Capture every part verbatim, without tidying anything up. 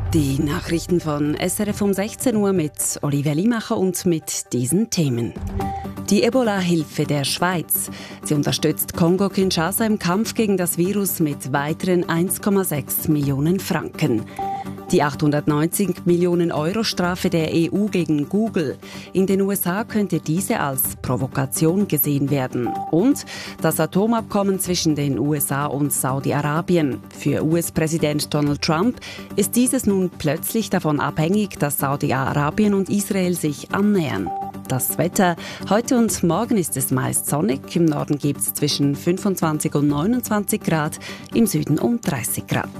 Die Nachrichten von S R F um sechzehn Uhr mit Olivia Limacher und mit diesen Themen. Die Ebola-Hilfe der Schweiz. Sie unterstützt Kongo-Kinshasa im Kampf gegen das Virus mit weiteren eins Komma sechs Millionen Franken. Die achthundertneunzig Millionen Euro Strafe der E U gegen Google. In den U S A könnte diese als Provokation gesehen werden. Und das Atomabkommen zwischen den U S A und Saudi-Arabien. Für U S-Präsident Donald Trump ist dieses nun plötzlich davon abhängig, dass Saudi-Arabien und Israel sich annähern. Das Wetter. Heute und morgen ist es meist sonnig. Im Norden gibt es zwischen fünfundzwanzig und neunundzwanzig Grad, im Süden um dreißig Grad.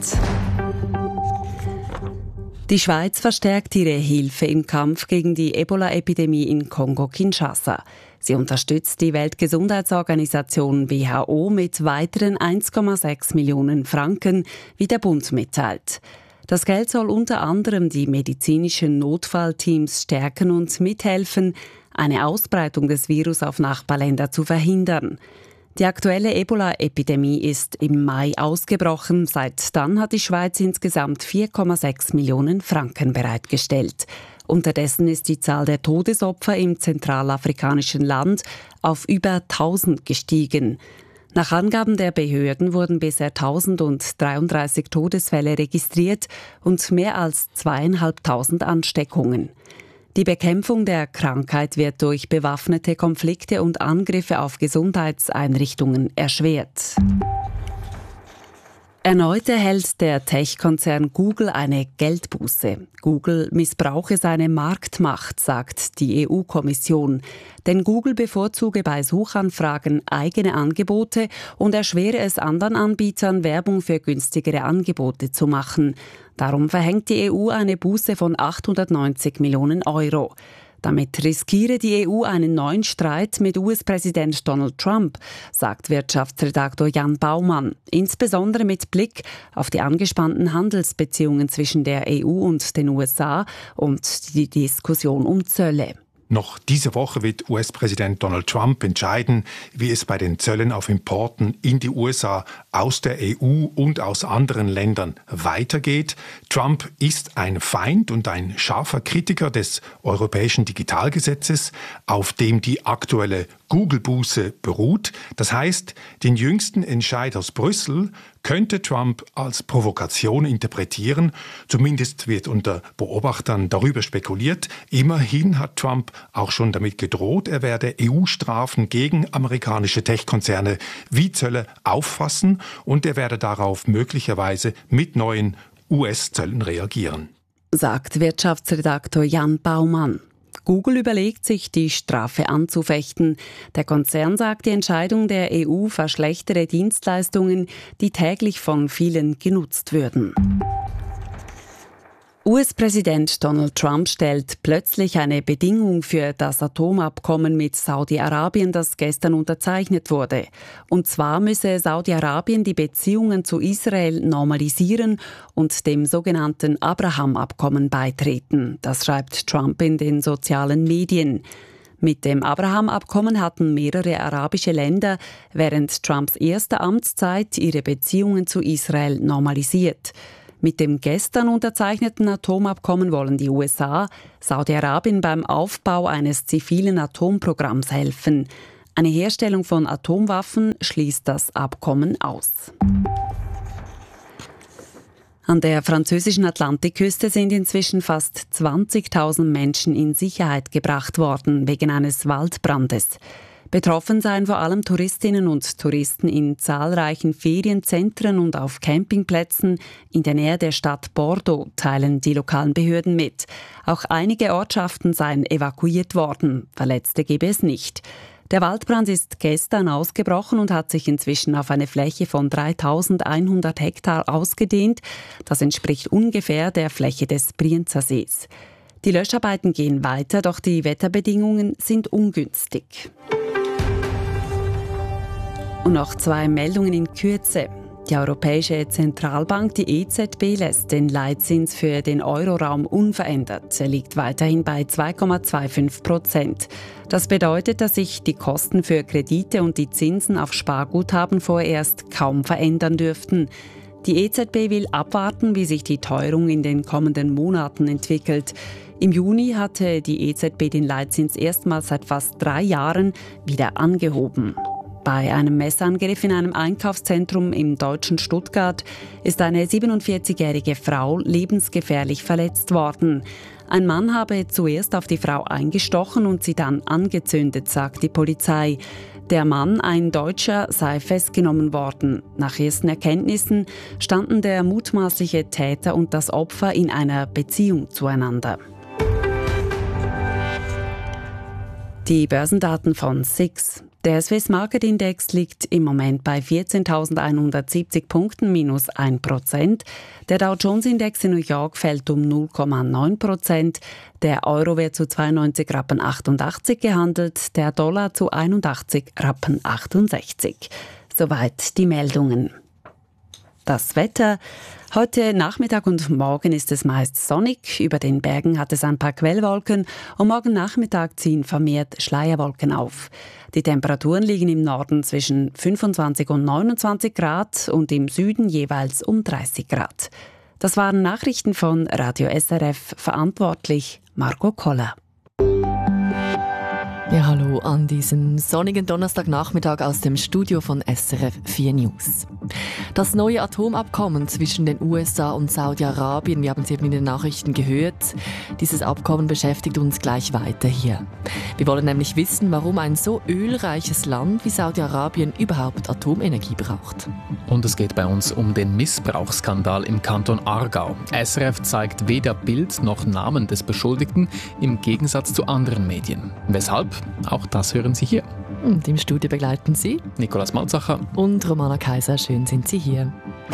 Die Schweiz verstärkt ihre Hilfe im Kampf gegen die Ebola-Epidemie in Kongo-Kinshasa. Sie unterstützt die Weltgesundheitsorganisation W H O mit weiteren eins Komma sechs Millionen Franken, wie der Bund mitteilt. Das Geld soll unter anderem die medizinischen Notfallteams stärken und mithelfen, eine Ausbreitung des Virus auf Nachbarländer zu verhindern. Die aktuelle Ebola-Epidemie ist im Mai ausgebrochen. Seit dann hat die Schweiz insgesamt vier Komma sechs Millionen Franken bereitgestellt. Unterdessen ist die Zahl der Todesopfer im zentralafrikanischen Land auf über tausend gestiegen. Nach Angaben der Behörden wurden bisher tausenddreiunddreißig Todesfälle registriert und mehr als zweitausendfünfhundert Ansteckungen. Die Bekämpfung der Krankheit wird durch bewaffnete Konflikte und Angriffe auf Gesundheitseinrichtungen erschwert. Erneut erhält der Tech-Konzern Google eine Geldbuße. Google missbrauche seine Marktmacht, sagt die E U-Kommission. Denn Google bevorzuge bei Suchanfragen eigene Angebote und erschwere es anderen Anbietern, Werbung für günstigere Angebote zu machen. Darum verhängt die E U eine Buße von achthundertneunzig Millionen Euro. Damit riskiere die E U einen neuen Streit mit U S-Präsident Donald Trump, sagt Wirtschaftsredaktor Jan Baumann. Insbesondere mit Blick auf die angespannten Handelsbeziehungen zwischen der E U und den U S A und die Diskussion um Zölle. Noch diese Woche wird U S-Präsident Donald Trump entscheiden, wie es bei den Zöllen auf Importen in die U S A aus der E U und aus anderen Ländern weitergeht. Trump ist ein Feind und ein scharfer Kritiker des europäischen Digitalgesetzes, auf dem die aktuelle Google-Buße beruht. Das heißt, den jüngsten Entscheid aus Brüssel könnte Trump als Provokation interpretieren. Zumindest wird unter Beobachtern darüber spekuliert. Immerhin hat Trump auch schon damit gedroht, er werde E U-Strafen gegen amerikanische Tech-Konzerne wie Zölle auffassen und er werde darauf möglicherweise mit neuen U S-Zöllen reagieren. Sagt Wirtschaftsredaktor Jan Baumann. Google überlegt sich, die Strafe anzufechten. Der Konzern sagt, die Entscheidung der E U verschlechtere Dienstleistungen, die täglich von vielen genutzt würden. U S-Präsident Donald Trump stellt plötzlich eine Bedingung für das Atomabkommen mit Saudi-Arabien, das gestern unterzeichnet wurde. Und zwar müsse Saudi-Arabien die Beziehungen zu Israel normalisieren und dem sogenannten Abraham-Abkommen beitreten. Das schreibt Trump in den sozialen Medien. Mit dem Abraham-Abkommen hatten mehrere arabische Länder während Trumps erster Amtszeit ihre Beziehungen zu Israel normalisiert. Mit dem gestern unterzeichneten Atomabkommen wollen die U S A Saudi-Arabien beim Aufbau eines zivilen Atomprogramms helfen. Eine Herstellung von Atomwaffen schließt das Abkommen aus. An der französischen Atlantikküste sind inzwischen fast zwanzigtausend Menschen in Sicherheit gebracht worden wegen eines Waldbrandes. Betroffen seien vor allem Touristinnen und Touristen in zahlreichen Ferienzentren und auf Campingplätzen in der Nähe der Stadt Bordeaux, teilen die lokalen Behörden mit. Auch einige Ortschaften seien evakuiert worden, Verletzte gebe es nicht. Der Waldbrand ist gestern ausgebrochen und hat sich inzwischen auf eine Fläche von dreitausendeinhundert Hektar ausgedehnt. Das entspricht ungefähr der Fläche des Brienzersees. Die Löscharbeiten gehen weiter, doch die Wetterbedingungen sind ungünstig. Und noch zwei Meldungen in Kürze. Die Europäische Zentralbank, die E Z B, lässt den Leitzins für den Euroraum unverändert. Er liegt weiterhin bei zwei Komma fünfundzwanzig Prozent. Das bedeutet, dass sich die Kosten für Kredite und die Zinsen auf Sparguthaben vorerst kaum verändern dürften. Die E Z B will abwarten, wie sich die Teuerung in den kommenden Monaten entwickelt. Im Juni hatte die E Z B den Leitzins erstmals seit fast drei Jahren wieder angehoben. Bei einem Messerangriff in einem Einkaufszentrum im deutschen Stuttgart ist eine siebenundvierzigjährige Frau lebensgefährlich verletzt worden. Ein Mann habe zuerst auf die Frau eingestochen und sie dann angezündet, sagt die Polizei. Der Mann, ein Deutscher, sei festgenommen worden. Nach ersten Erkenntnissen standen der mutmaßliche Täter und das Opfer in einer Beziehung zueinander. Die Börsendaten von S I X. Der Swiss Market Index liegt im Moment bei vierzehntausendeinhundertsiebzig Punkten, minus ein Prozent. Der Dow Jones Index in New York fällt um null Komma neun Prozent. Der Euro wird zu zweiundneunzig Rappen achtundachtzig gehandelt, der Dollar zu einundachtzig Rappen achtundsechzig. Soweit die Meldungen. Das Wetter. Heute Nachmittag und morgen ist es meist sonnig. Über den Bergen hat es ein paar Quellwolken und morgen Nachmittag ziehen vermehrt Schleierwolken auf. Die Temperaturen liegen im Norden zwischen fünfundzwanzig und neunundzwanzig Grad und im Süden jeweils um dreißig Grad. Das waren Nachrichten von Radio S R F, verantwortlich Marco Koller. Ja, hallo an diesem sonnigen Donnerstagnachmittag aus dem Studio von S R F vier News. Das neue Atomabkommen zwischen den U S A und Saudi-Arabien, wir haben es eben in den Nachrichten gehört, dieses Abkommen beschäftigt uns gleich weiter hier. Wir wollen nämlich wissen, warum ein so ölreiches Land wie Saudi-Arabien überhaupt Atomenergie braucht. Und es geht bei uns um den Missbrauchsskandal im Kanton Aargau. S R F zeigt weder Bild noch Namen des Beschuldigten, im Gegensatz zu anderen Medien. Weshalb? Auch das hören Sie hier. Und im Studio begleiten Sie Nikolaus Malzacher und Romana Kaiser. Schön sind Sie hier.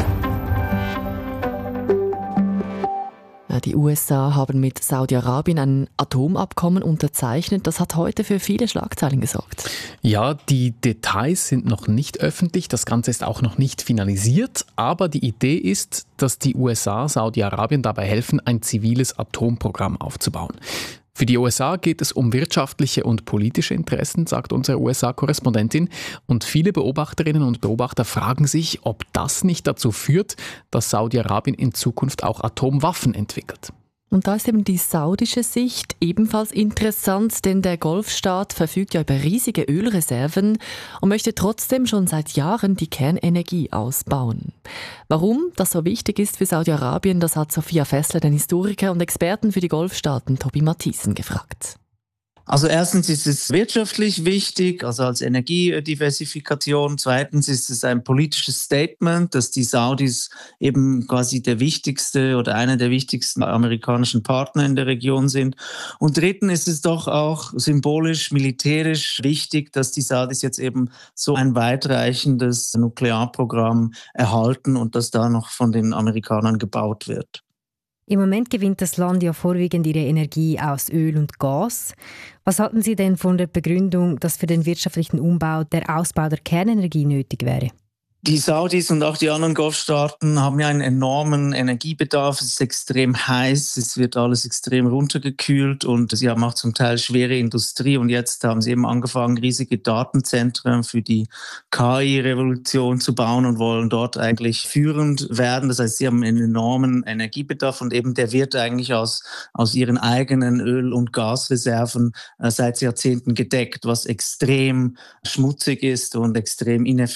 Die U S A haben mit Saudi-Arabien ein Atomabkommen unterzeichnet. Das hat heute für viele Schlagzeilen gesorgt. Ja, die Details sind noch nicht öffentlich. Das Ganze ist auch noch nicht finalisiert. Aber die Idee ist, dass die U S A Saudi-Arabien dabei helfen, ein ziviles Atomprogramm aufzubauen. Für die U S A geht es um wirtschaftliche und politische Interessen, sagt unsere U S A-Korrespondentin. Und viele Beobachterinnen und Beobachter fragen sich, ob das nicht dazu führt, dass Saudi-Arabien in Zukunft auch Atomwaffen entwickelt. Und da ist eben die saudische Sicht ebenfalls interessant, denn der Golfstaat verfügt ja über riesige Ölreserven und möchte trotzdem schon seit Jahren die Kernenergie ausbauen. Warum das so wichtig ist für Saudi-Arabien, das hat Sophia Fessler, den Historiker und Experten für die Golfstaaten, Tobi Matthiesen, gefragt. Also erstens ist es wirtschaftlich wichtig, also als Energiediversifikation. Zweitens ist es ein politisches Statement, dass die Saudis eben quasi der wichtigste oder einer der wichtigsten amerikanischen Partner in der Region sind. Und drittens ist es doch auch symbolisch, militärisch wichtig, dass die Saudis jetzt eben so ein weitreichendes Nuklearprogramm erhalten und das da noch von den Amerikanern gebaut wird. Im Moment gewinnt das Land ja vorwiegend ihre Energie aus Öl und Gas. Was halten Sie denn von der Begründung, dass für den wirtschaftlichen Umbau der Ausbau der Kernenergie nötig wäre? Die Saudis und auch die anderen Golfstaaten haben ja einen enormen Energiebedarf. Es ist extrem heiß, es wird alles extrem runtergekühlt und sie haben auch zum Teil schwere Industrie. Und jetzt haben sie eben angefangen, riesige Datenzentren für die K I-Revolution zu bauen und wollen dort eigentlich führend werden. Das heißt, sie haben einen enormen Energiebedarf und eben der wird eigentlich aus, aus ihren eigenen Öl- und Gasreserven äh, seit Jahrzehnten gedeckt, was extrem schmutzig ist und extrem ineffizient.